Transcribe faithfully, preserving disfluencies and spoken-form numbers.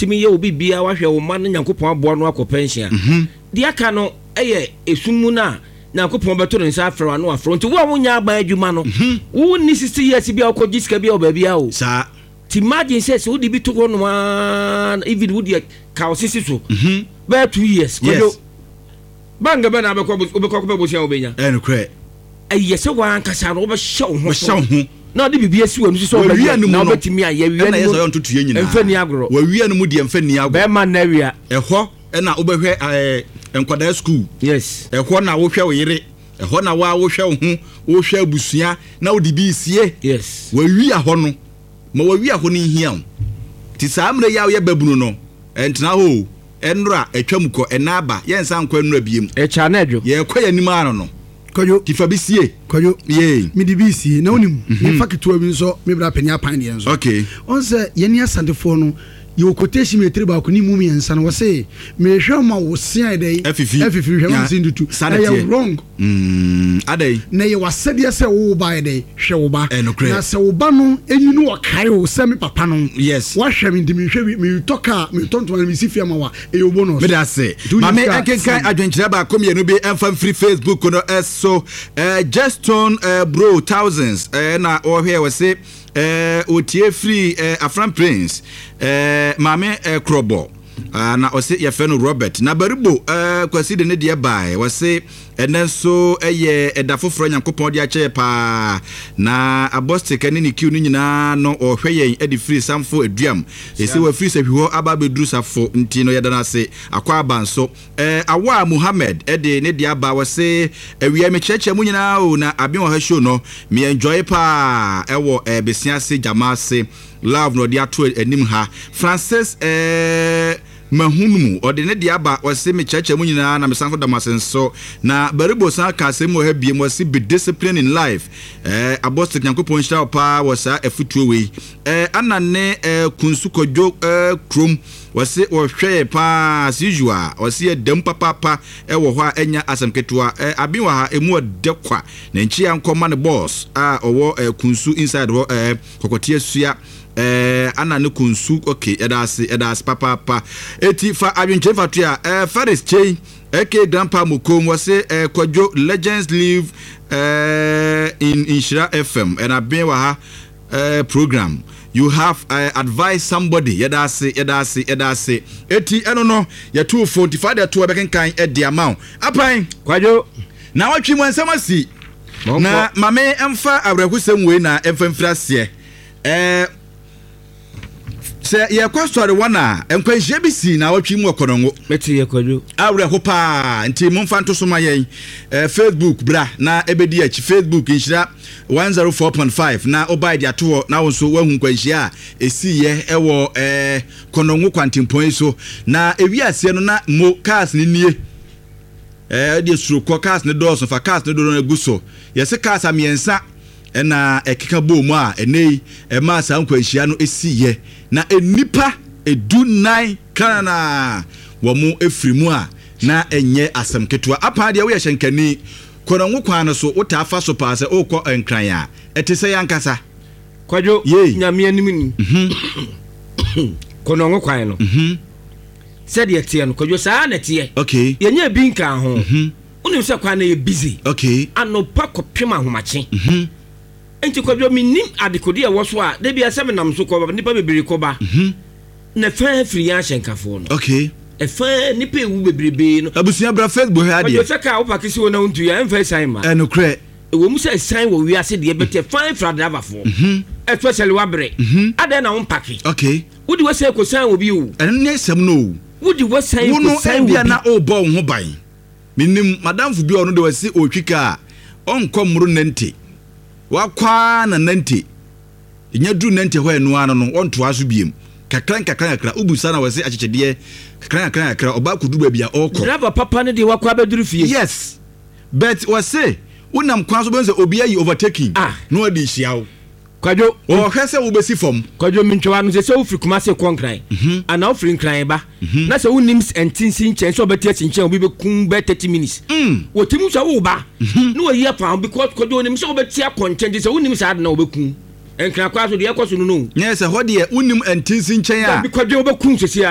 timi ye obi bia wa hwe wo ma no Nyankopɔn aboa no akɔ pension mhm de aka no eye esumu na Nyankopɔn beto no nsa afro no afro nti wo a wonya aba adwuma no wo ni sixty years bia akɔ gisika bia obabia o sa ti imagine says wo di bi to no man even wo di ka osisi so mhm be two years kodo banga be na be ko be ko be bo sia obenya eh no kre aye se wa ankasa no wo be hyew ho hyew ho na de bibia si wanu so be na obetimi aye wi na yeso yon tutu nyina emfa ni agro wa wi anu mu di emfa ni agro be ma na wi eho na wo be hwe eh enkwada school yes eho na wo hwe wo yire eho na wa wo hwe wo ho wo hwe abusua na wo di bi sie yes wa wi aho no ma wa wi aho ni hia ti saamre ya wo ye babunu no entna ho enra atwamko enaba yensa nkwa enra biem e cha na adwo ye kwa yanim ano no koyo tifa bisie koyo ye mi di bisi na onim ni fakito bi nso mi bra panya pan de nso okay on se ye ni asantefo no yo quotation me tri ba ko ni mumi ensa no se me hwe ma wo sia dey efifi efifi hwe ma sin dutu ay wrong mm adai na ye wasede se wo ba dey hwe wo ba na se wo ba no enyi no wakai wo se me papa no yes wa hwe me ndimi hwe me toka me tonto me sifia ma wa e yo bonus me da se ma me akenkan adwenkyere ba komie no be emfa free Facebook no eso eh just on bro thousands eh na o hwe we se eh otie free eh Afran Prince eh mame eh krobo uh, na ose ye fe no Robert na baribo eh kwasi de ne de bai wose enenso eye edafoforo Nyankopɔn de ache pa na abostika ne ne kiu ni nyina no ohwe yen edi free samfo aduam ese wa free sahwiho aba bedru safo nti no yedana se akwa abanso eh awa Muhammad ede ne de aba wose awia me cheche mu nyina o na abin wa show no me enjoy pa ewo eh besia se jama se love no dia to anim ha Francis eh mahunmu ode ne dia ba wose me cheche mu nyina na me sanfo damasenso na baribo san ka se mo ha biem wose be discipline in life eh abostic Nyankopɔn hira pa wosa afutuo we eh anane eh kunsukodwo eh krom wose wo hwe pa as usual wose dem papa pa e wo ho a enya asamketua eh abin wa ha emu odekwa na nchi yankoma ne boss a owo eh, kunsu inside wo eh kokotie sua eh ana ne kunsu okay edase edase papa pa eti fa adwenche fatua eh Faris Chey eke grandpa Mukom wase eh Kwadwo Legends live eh in Inshira F M and abin wa ha eh program you have uh, advised somebody yedase yedase yedase eti eno no ye two forty-five de to bekenkan e de amount apan Kwadwo na watwi mo nsam asi na mame emfa awrehusem we na emfa mfrase eh se ye kwasore wana enkwanhye bisi na watwi mu okonongo meti ye Kwadwo awreho pa nti momfa nto so mayen eh, Facebook bra na ebedi achi Facebook Inshira one oh four point five na obai dia to na wonso wahu nkwanhye esi ye ewo eh konongo kwantimpon so na ewiase no na mo cars ni nie eh de suro cars ne do so fa cars ne do no eguso yese cars amiensa na ekeka bomu a enei e ma sa nkwanhye no esi ye na enipa edu nine kana wo mu efrimu a na enye asamketua apa de wo ye hyenkani konongo kwan no so utafa so paase okọ enkran a etese yankasa Kwadwo nyame anim ni mhm konongo kwan no mhm said ye tie no Kwadwo saa na tie okay yenye bi nka ho mhm unim se kwan na ye busy okay anopa kopema homache mhm enti Kwadwo minim adekodi e wo so a de bia se menam so ko nipa bebere ko ba mhm na fa free ya hyenkafo no okay e fa nipa ewu bebrebe no abusia bra Facebook ha de Kwadwo se ka wo pakisi wo na untu ya emfa sign ma eno kre ewo mu se sign wo wi ase de bete fine fra driver fo mhm especially wabre mhm ade na wo paki okay wodi we se ko sign wo bi o eno ne sem no wodi we sign ko sign wo bia na o bo ho ban minim madam fu bi ono de wase otwika onkom muru nante wakwa na nante nya du nante ho enu ano no onto aso biem kakran kakran kakra ubusa na wase akyekede kakran kakran kakra oba kudu ba bia okọ driver papa ne de wakwa beduru fie yes but wase unam kwan so benze obi ayi overtaking ah no adi hyiawo Kwadwo o hwese wo besi fom Kwadwo mentwa no se se wo firi kuma se konkran ana wo firi nkran ba na se wo nims entinsin chen so beti achinchen obi be kum be thirty minutes wo timu so wo ba no wo yia pa because Kwadwo nim se wo beti akonchen se wo nim sa na wo be kum enkran kwa so de yakoso no no yes ho de unim entinsin chen a Kwadwo wo be kum sesi